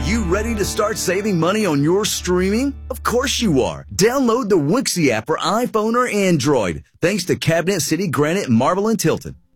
you ready to start saving money on your streaming? Of course you are. Download the Wixie app for iPhone or Android. Thanks to Cabinet City Granite, Marble, and Tilton.